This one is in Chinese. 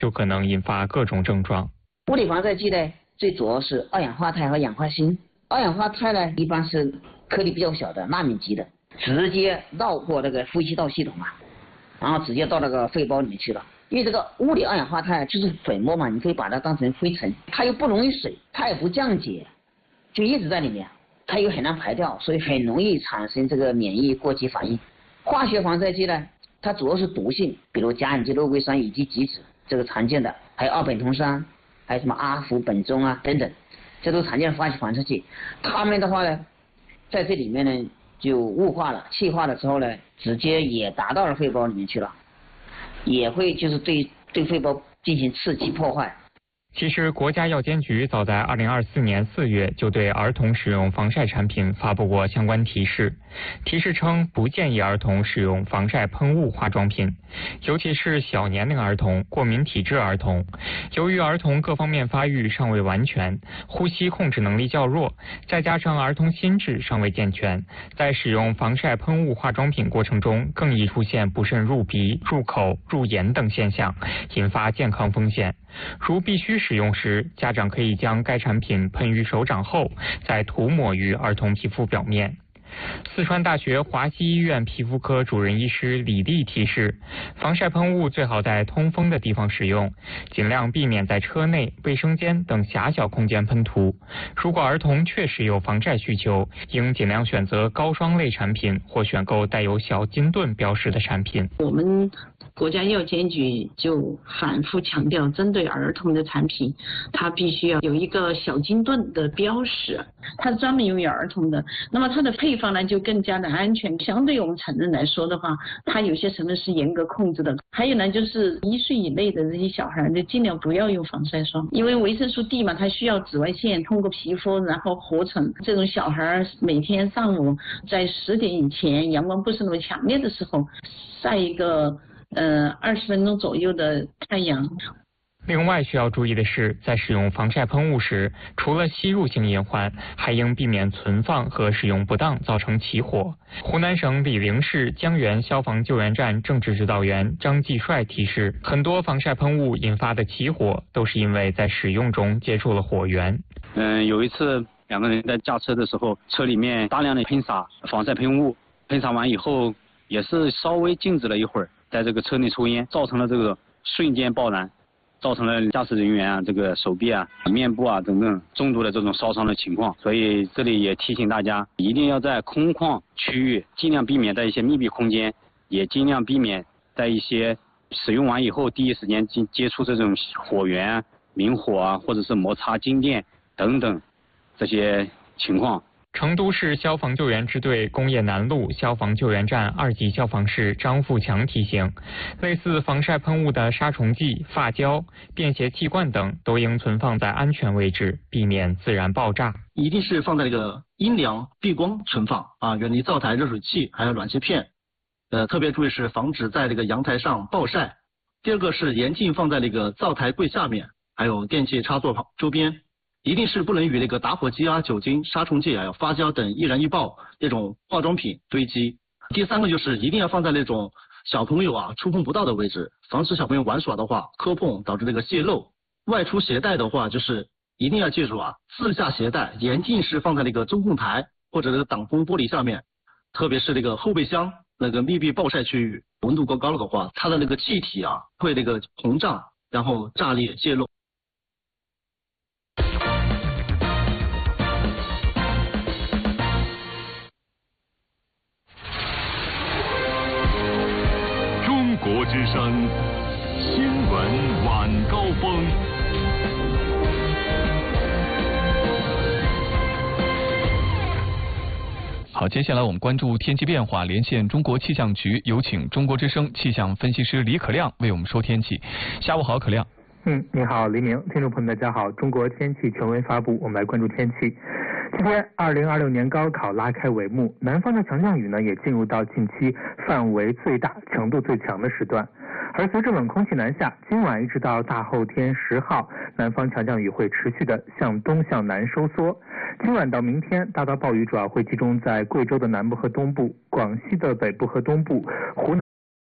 就可能引发各种症状。 物理防晒剂呢，最主要是二氧化钛和氧化锌。二氧化钛呢，一般是颗粒比较小的纳米级的，直接绕过那个呼吸道系统然后直接到那个肺包里面去了。因为这个物理二氧化钛就是粉末嘛，你可以把它当成灰尘，它又不溶于水，它也不降解，就一直在里面，它又很难排掉，所以很容易产生这个免疫过激反应。化学防晒剂呢，它主要是毒性，比如甲苯基肉硅酸以及极酯，这个常见的，还有二苯酮酸，还有什么阿氟苯中等等，这都是常见的化学防晒剂。它们的话呢，在这里面呢就雾化了、气化了之后呢，直接也达到了肺包里面去了，也会就是对肺包进行刺激破坏。 其实，国家药监局早在2024年4月就对儿童使用防晒产品发布过相关提示。提示称，不建议儿童使用防晒喷雾化妆品，尤其是小年龄儿童、过敏体质儿童。由于儿童各方面发育尚未完全，呼吸控制能力较弱，再加上儿童心智尚未健全，在使用防晒喷雾化妆品过程中，更易出现不慎入鼻、入口、入眼等现象，引发健康风险。如必须使用时，家长可以将该产品喷于手掌后，再涂抹于儿童皮肤表面。四川大学华西医院皮肤科主任医师李丽提示，防晒喷雾最好在通风的地方使用，尽量避免在车内、卫生间等狭小空间喷涂。如果儿童确实有防晒需求，应尽量选择高霜类产品或选购带有小金盾标识的产品。 我们国家药监局就反复强调，针对儿童的产品，它必须要有一个小金盾的标识，它是专门用于儿童的。那么它的配方呢就更加的安全。相对于我们成人来说的话，它有些成分是严格控制的。还有呢，就是1岁以内的这些小孩，就尽量不要用防晒霜，因为维生素 D 嘛，它需要紫外线通过皮肤然后合成。这种小孩每天上午在10点以前，阳光不是那么强烈的时候，晒一个20分钟左右的太阳。 另外需要注意的是，在使用防晒喷雾时，除了吸入性隐患，还应避免存放和使用不当造成起火。湖南省醴陵市江源消防救援站政治指导员张继帅提示，很多防晒喷雾引发的起火都是因为在使用中接触了火源。 有一次2个人在驾车的时候，车里面大量的喷洒防晒喷雾，喷洒完以后也是稍微静止了一会儿，在这个车内抽烟，造成了这个瞬间爆燃，造成了驾驶人员这个手臂面部等等重度的这种烧伤的情况。所以这里也提醒大家，一定要在空旷区域尽量避免在一些密闭空间，也尽量避免在一些使用完以后第一时间接触这种火源、明火或者是摩擦静电等等这些情况。 成都市消防救援支队工业南路消防救援站2级消防士张富强提醒，类似防晒喷雾的杀虫剂、发胶、便携气罐等都应存放在安全位置，避免自燃爆炸。 一定是放在这个阴凉避光存放远离灶台、热水器还有暖气片。特别注意是防止在这个阳台上暴晒。第二个是严禁放在这个灶台柜下面，还有电器插座周边。一定是不能与那个打火机酒精、杀虫剂还有发胶等易燃易爆这种化妆品堆积。第三个就是一定要放在那种小朋友触碰不到的位置，防止小朋友玩耍的话磕碰导致这个泄漏。外出携带的话，就是一定要记住自驾携带严禁是放在那个中控台或者这个挡风玻璃下面，特别是那个后备箱那个密闭暴晒区域，温度过高了的话，它的那个气体会那个膨胀，然后炸裂泄漏。 中国之声新闻晚高峰。 好，接下来我们关注天气变化，连线中国气象局，有请中国之声气象分析师李可亮为我们说天气。下午好，可亮。 你好，黎明，听众朋友们大家好，中国天气权威发布，我们来关注天气。今天2026年高考拉开帷幕，南方的强降雨呢也进入到近期范围最大、强度最强的时段。而随着冷空气南下，今晚一直到大后天10号，南方强降雨会持续的向东向南收缩。今晚到明天，大到暴雨主要会集中在贵州的南部和东部、广西的北部和东部、湖南